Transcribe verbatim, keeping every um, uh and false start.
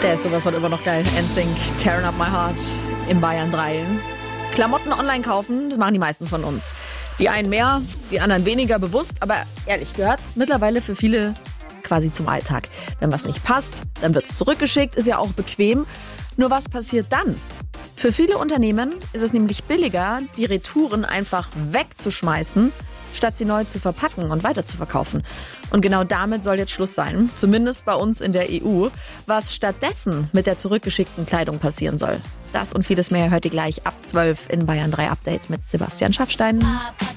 Der ist sowas von immer noch geil. N Sync, Tearing Up My Heart im Bayern drei. Klamotten online kaufen, das machen die meisten von uns. Die einen mehr, die anderen weniger bewusst, aber ehrlich gehört, mittlerweile für viele quasi zum Alltag. Wenn was nicht passt, dann wird's zurückgeschickt, ist ja auch bequem. Nur was passiert dann? Für viele Unternehmen ist es nämlich billiger, die Retouren einfach wegzuschmeißen, statt sie neu zu verpacken und weiterzuverkaufen. Und genau damit soll jetzt Schluss sein, zumindest bei uns in der E U. Was stattdessen mit der zurückgeschickten Kleidung passieren soll, das und vieles mehr hört ihr gleich ab zwölf in Bayern drei Update mit Sebastian Schaffstein.